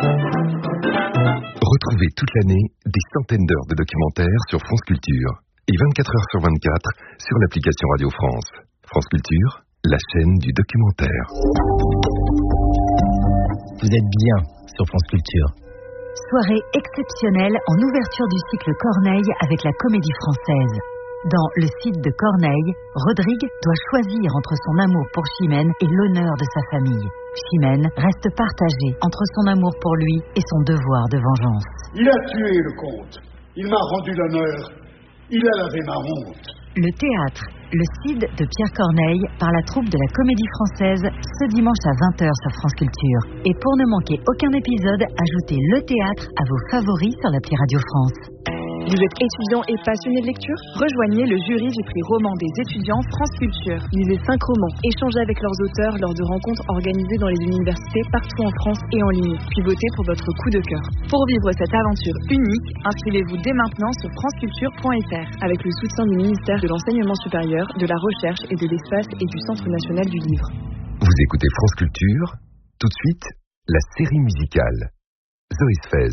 Retrouvez toute l'année des centaines d'heures de documentaires sur France Culture et 24 heures sur 24 sur l'application Radio France. France Culture, la chaîne du documentaire. Vous êtes bien sur France Culture. Soirée exceptionnelle en ouverture du cycle Corneille avec la Comédie Française. Dans Le Cid de Corneille, Rodrigue doit choisir entre son amour pour Chimène et l'honneur de sa famille. Chimène reste partagée entre son amour pour lui et son devoir de vengeance. Il a tué le comte. Il m'a rendu l'honneur. Il a lavé ma honte. Le théâtre, Le Cid de Pierre Corneille, par la troupe de la Comédie Française, ce dimanche à 20h sur France Culture. Et pour ne manquer aucun épisode, ajoutez le théâtre à vos favoris sur l'appli Radio France. Vous êtes étudiant et passionné de lecture? Rejoignez le jury du prix roman des étudiants France Culture. Lisez 5 romans, échangez avec leurs auteurs lors de rencontres organisées dans les universités partout en France et en ligne. Puis votez pour votre coup de cœur. Pour vivre cette aventure unique, inscrivez-vous dès maintenant sur franceculture.fr avec le soutien du ministère de l'Enseignement supérieur, de la Recherche et de l'Espace et du Centre national du livre. Vous écoutez France Culture, tout de suite, la série musicale. Zoé Sfez.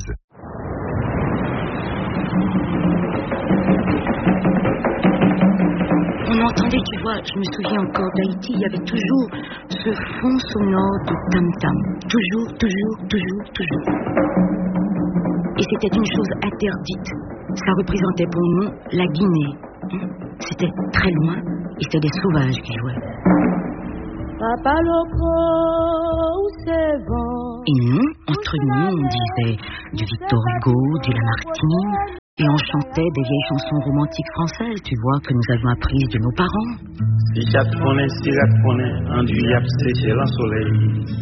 On entendait, tu vois, je me souviens encore d'Haïti, il y avait toujours ce fond sonore de tam-tam. Toujours. Et c'était une chose interdite. Ça représentait pour nous la Guinée. C'était très loin et c'était des sauvages qui jouaient. Papa Loco, où c'est bon? Et nous, entre nous, on disait du Victor Hugo, du Lamartine. Et on chantait des vieilles chansons romantiques françaises, tu vois, que nous avions apprises de nos parents. Si japonais, enduit, c'est l'ensoleil.